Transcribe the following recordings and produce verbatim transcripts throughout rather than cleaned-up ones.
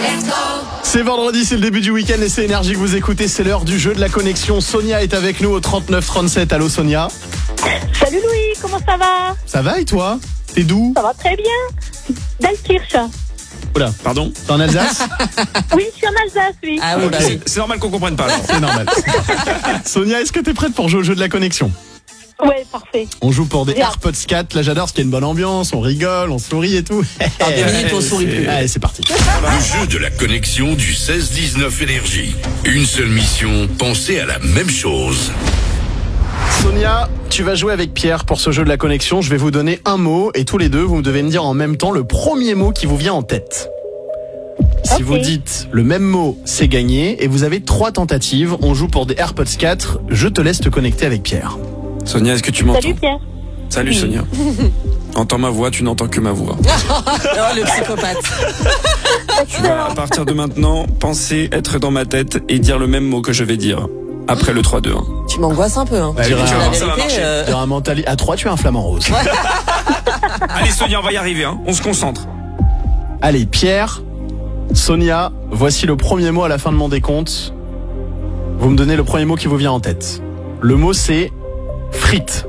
C'est vendredi, c'est le début du week-end et c'est Énergie que vous écoutez, c'est l'heure du jeu de la connexion. Sonia est avec nous au trente-neuf trente-sept. Allô Sonia. Salut Louis, comment ça va? Ça va et toi? T'es d'où? Ça va très bien. D'Alkirch. Oula, pardon, t'es en Alsace? Oui, je suis en Alsace, oui. Ah oui, Ok. bah, c'est, c'est normal qu'on comprenne pas. alors. C'est normal. Sonia, est-ce que t'es prête pour jouer au jeu de la connexion? Ouais, parfait. On joue pour des Bien. AirPods quatre. Là j'adore, parce qu'il y a une bonne ambiance, on rigole, on sourit et tout. Ah, bien vite, on sourit plus. Allez, c'est parti. Le jeu de la connexion du seize dix-neuf Énergie. Une seule mission, penser à la même chose. Sonia, tu vas jouer avec Pierre pour ce jeu de la connexion. Je vais vous donner un mot et tous les deux, vous devez me dire en même temps le premier mot qui vous vient en tête. Si Ok. vous dites le même mot, c'est gagné et vous avez trois tentatives. On joue pour des AirPods quatre. Je te laisse te connecter avec Pierre. Sonia, est-ce que tu m'entends? Salut Pierre. Salut Sonia. Entends ma voix, tu n'entends que ma voix. Oh, le psychopathe. Tu vas, à partir de maintenant, penser être dans ma tête et dire le même mot que je vais dire. Après le trois, deux, un. Tu m'angoisses un peu, hein. Bah, tu vas La voir, ça va vérité, marcher. euh, Sur un mentali... À trois, tu as un flamant rose. Allez Sonia, on va y arriver, hein. On se concentre. Allez, Pierre, Sonia, voici le premier mot à la fin de mon décompte. Vous me donnez le premier mot qui vous vient en tête. Le mot, c'est frites.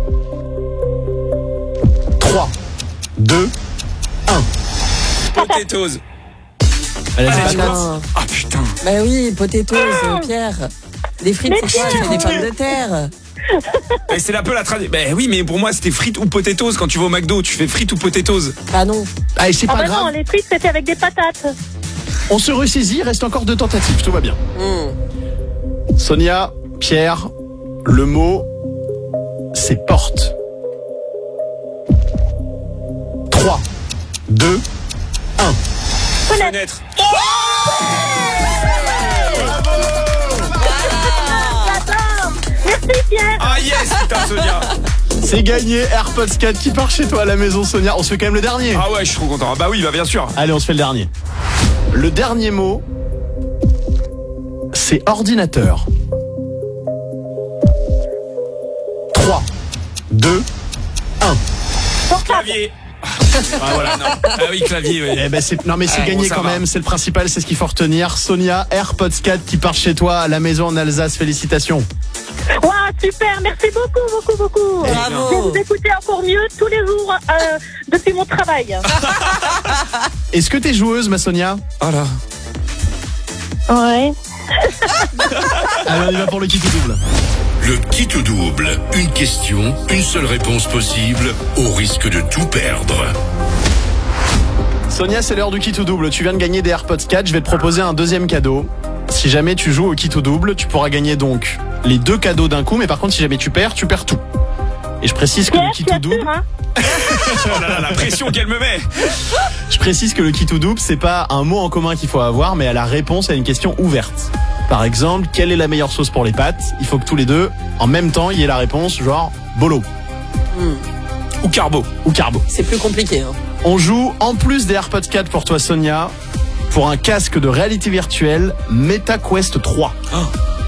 trois, deux, un. Potatoes. Allez, Allez, c'est tu patate. vois. Ah putain. Bah oui, potatoes, euh, Pierre. Les frites, Mais c'est quoi? Pierre, C'est des pommes de terre. Et c'est un peu la tradition. Ben oui, mais pour moi, c'était frites ou potatoes. Quand tu vas au McDo, tu fais frites ou potatoes. Ah non. Allez, c'est Ah pas bah grave. non, les frites c'était avec des patates. On se ressaisit, il reste encore deux tentatives, tout va bien. Hmm. Sonia, Pierre, le mot, c'est porte. trois, deux, un. Fenêtre. J'adore. Merci Pierre. Ah yes, putain Sonia. C'est gagné, AirPods quatre qui part chez toi à la maison, Sonia. On se fait quand même le dernier. Ah ouais, je suis trop content. Ah bah oui, bah bien sûr. Allez, on se fait le dernier. Le dernier mot, c'est ordinateur. trois, deux, un. Clavier. Ah voilà, non. Ah oui, clavier, oui. Eh ben c'est non mais c'est Ouais, gagné bon, ça quand va. même, c'est le principal, c'est ce qu'il faut retenir. Sonia, AirPods quatre qui part chez toi à la maison en Alsace, félicitations. Waouh, super. Merci beaucoup, beaucoup, beaucoup. Je vais Bravo. vous écouter encore mieux tous les jours euh, depuis mon travail. Est-ce que t'es joueuse, ma Sonia? Oh là. Ouais. Allez, on y va pour le kit ou double. Le kit ou double. Une question, une seule réponse possible, au risque de tout perdre. Sonia, c'est l'heure du kit ou double. Tu viens de gagner des AirPods quatre, je vais te proposer un deuxième cadeau. Si jamais tu joues au kit ou double, tu pourras gagner donc les deux cadeaux d'un coup, mais par contre si jamais tu perds, tu perds tout. Et je précise que Pierre, le kit tu ou assures, double, hein? Oh là là, la pression qu'elle me met. je précise que le kit ou double, c'est pas un mot en commun qu'il faut avoir, mais à la réponse à une question ouverte. Par exemple, quelle est la meilleure sauce pour les pâtes? Il faut que tous les deux, en même temps, il y ait la réponse, genre bolo Hmm. Ou carbo. ou carbo. C'est plus compliqué, hein. On joue en plus des AirPods quatre pour toi, Sonia, pour un casque de réalité virtuelle MetaQuest trois. Oh.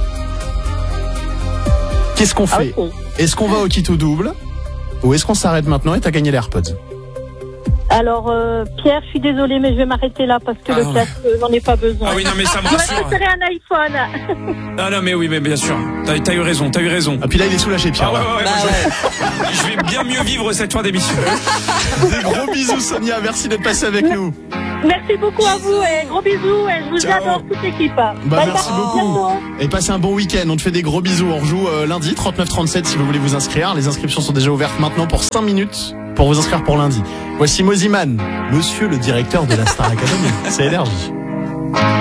Qu'est-ce qu'on Ah, fait? ok. Est-ce qu'on va au kit ou double? Ou est-ce qu'on s'arrête maintenant et t'as gagné les AirPods? Alors euh, Pierre, je suis désolée, mais je vais m'arrêter là parce que Ah le ouais. casque, euh, j'en ai pas besoin. Ah oui, non mais ça me J'aurais rassure. préféré un iPhone. Ah non mais oui, mais bien sûr. T'as, t'as eu raison, t'as eu raison. Ah puis là il est soulagé, Pierre. Ah ouais, là. ouais, ouais, Bah moi, ouais. je, je vais bien mieux vivre cette fin d'émission. Des gros bisous, Sonia, merci d'être passé avec nous. Merci beaucoup à vous et gros bisous et je vous Ciao. adore toute l'équipe. Bah, Bye merci bye, beaucoup. bientôt. Et passez un bon week-end, on te fait des gros bisous. On rejoue euh, lundi, trente-neuf trente-sept si vous voulez vous inscrire. Les inscriptions sont déjà ouvertes maintenant pour cinq minutes pour vous inscrire pour lundi. Voici Moziman, monsieur le directeur de la Star Academy. C'est Énergie.